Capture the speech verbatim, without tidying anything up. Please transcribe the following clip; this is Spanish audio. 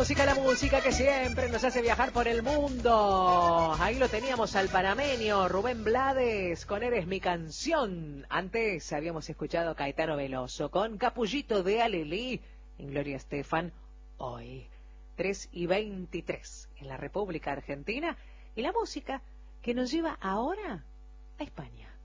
música, la música que siempre nos hace viajar por el mundo. Ahí lo teníamos al panameño Rubén Blades con Eres mi canción. Antes habíamos escuchado a Caetano Veloso con Capullito de Alelí en Gloria Estefan. Hoy, tres y veintitrés en la República Argentina. Y la música que nos lleva ahora a España.